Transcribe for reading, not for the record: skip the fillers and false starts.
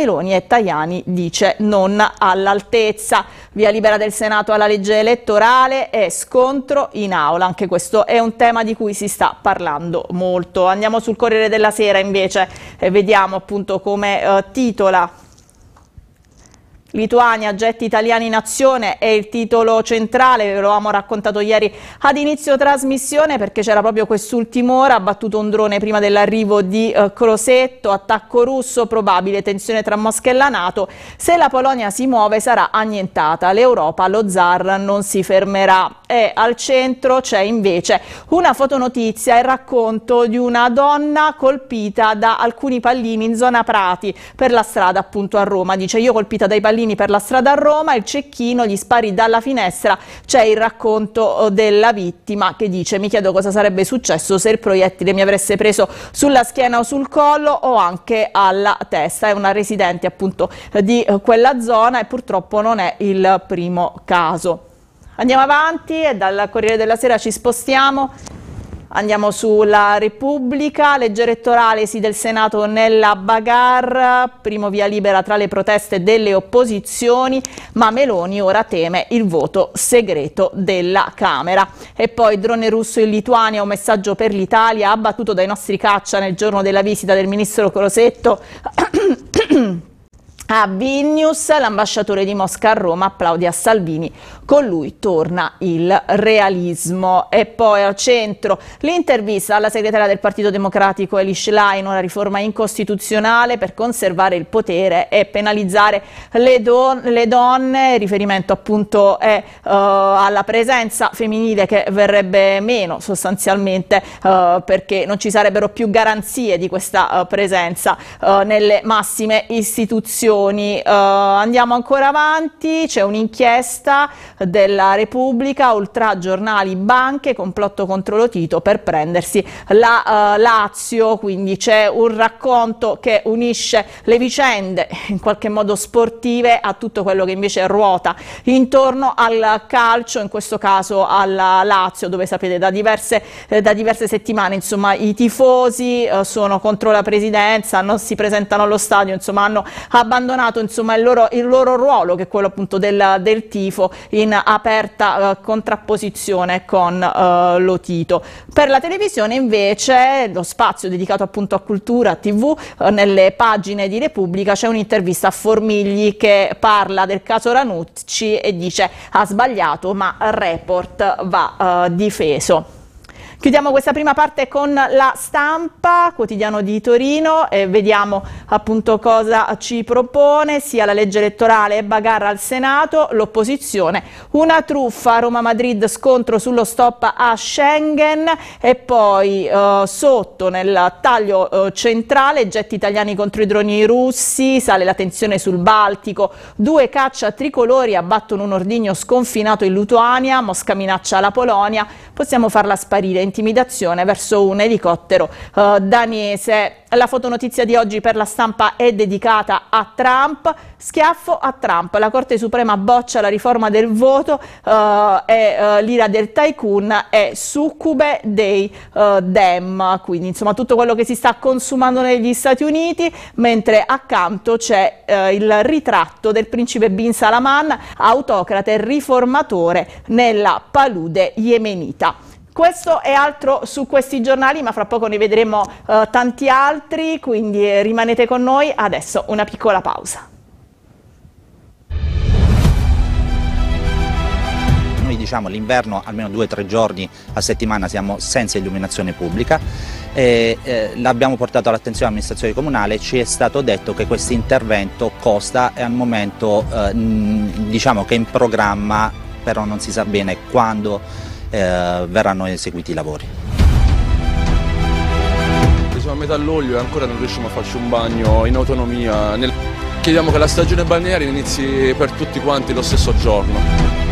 Meloni e Tajani dice non all'altezza. Via libera del Senato alla legge elettorale e scontro in aula, anche questo è un tema di cui si sta parlando molto. Andiamo sul Corriere della Sera invece e vediamo appunto come titola. Lituania, jet italiani in azione è il titolo centrale, ve lo avevamo raccontato ieri ad inizio trasmissione perché c'era proprio quest'ultima ora, abbattuto un drone prima dell'arrivo di Crosetto, attacco russo, probabile tensione tra Mosca e la NATO, se la Polonia si muove sarà annientata, l'Europa, lo zar non si fermerà. E al centro c'è invece una fotonotizia, il racconto di una donna colpita da alcuni pallini in zona Prati per la strada appunto a Roma, dice io colpita dai pallini per la strada a Roma, il cecchino, gli spari dalla finestra, c'è il racconto della vittima che dice mi chiedo cosa sarebbe successo se il proiettile mi avesse preso sulla schiena o sul collo o anche alla testa. È una residente appunto di quella zona e purtroppo non è il primo caso. Andiamo avanti e dal Corriere della Sera ci spostiamo. Andiamo sulla Repubblica, legge elettorale sì del Senato nella bagarre, primo via libera tra le proteste delle opposizioni, ma Meloni ora teme il voto segreto della Camera. E poi drone russo in Lituania, un messaggio per l'Italia, abbattuto dai nostri caccia nel giorno della visita del ministro Crosetto. A Vilnius, l'ambasciatore di Mosca a Roma applaude a Salvini, con lui torna il realismo. E poi al centro l'intervista alla segretaria del Partito Democratico Elly Schlein, una riforma incostituzionale per conservare il potere e penalizzare le donne, riferimento appunto è alla presenza femminile che verrebbe meno sostanzialmente perché non ci sarebbero più garanzie di questa presenza nelle massime istituzioni. Andiamo ancora avanti, c'è un'inchiesta della Repubblica, oltraggio giornali, banche, complotto contro Lo Tito per prendersi la Lazio, quindi c'è un racconto che unisce le vicende in qualche modo sportive a tutto quello che invece ruota intorno al calcio, in questo caso alla Lazio, dove sapete da diverse settimane insomma i tifosi sono contro la presidenza, non si presentano allo stadio, insomma hanno abbandonato insomma il loro ruolo, che è quello appunto del tifo, in aperta contrapposizione con Lo Tito. Per la televisione invece, lo spazio dedicato appunto a cultura, TV, nelle pagine di Repubblica c'è un'intervista a Formigli che parla del caso Ranucci e dice ha sbagliato ma Report va difeso. Chiudiamo questa prima parte con La Stampa, quotidiano di Torino, e vediamo appunto cosa ci propone, sia la legge elettorale e bagarre al Senato, l'opposizione, una truffa, Roma-Madrid, scontro sullo stop a Schengen, e poi sotto nel taglio centrale, jet italiani contro i droni russi, sale la tensione sul Baltico, 2 caccia tricolori abbattono un ordigno sconfinato in Lituania, Mosca minaccia la Polonia, possiamo farla sparire, intimidazione verso un elicottero danese. La fotonotizia di oggi per La Stampa è dedicata a Trump, schiaffo a Trump, la Corte Suprema boccia la riforma del voto e l'ira del tycoon è succube dei Dem, quindi insomma tutto quello che si sta consumando negli Stati Uniti, mentre accanto c'è il ritratto del principe Bin Salman, autocrate e riformatore nella palude yemenita. Questo e altro su questi giornali, ma fra poco ne vedremo tanti altri, quindi rimanete con noi. Adesso una piccola pausa. Noi diciamo l'inverno almeno 2 o 3 giorni a settimana siamo senza illuminazione pubblica. L'abbiamo portato all'attenzione dell'amministrazione comunale, ci è stato detto che questo intervento costa e al momento diciamo che è in programma, però non si sa bene quando verranno eseguiti i lavori. Siamo a metà luglio e ancora non riusciamo a farci un bagno in autonomia. Chiediamo che la stagione balneare inizi per tutti quanti lo stesso giorno.